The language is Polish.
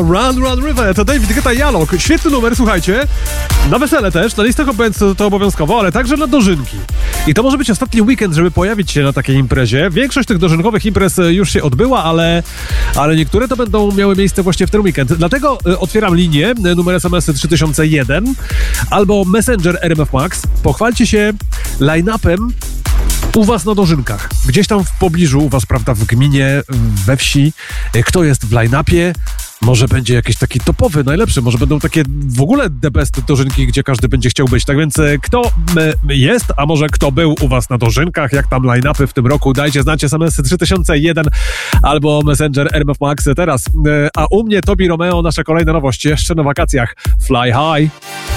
Run Run River, to David Guetta i Alok. Świetny numer, słuchajcie. Na wesele też, na listach obecnych to obowiązkowo, ale także na dożynki. I to może być ostatni weekend, żeby pojawić się na takiej imprezie. Większość tych dożynkowych imprez już się odbyła, ale niektóre to będą miały miejsce właśnie w ten weekend. Dlatego otwieram linię, numer SMS 3001 albo Messenger RMF Max. Pochwalcie się line-upem u was na dożynkach. Gdzieś tam w pobliżu, u was, prawda, w gminie, we wsi. Kto jest w line-upie? Może będzie jakiś taki topowy, najlepszy. Może będą takie w ogóle the best dożynki, gdzie każdy będzie chciał być. Tak więc kto jest, a może kto był u was na dożynkach, jak tam line-upy w tym roku, dajcie znać, SMS 3001 albo Messenger RMF Max teraz. A u mnie Tobi Romeo, nasza kolejna nowość, jeszcze na wakacjach. Fly High.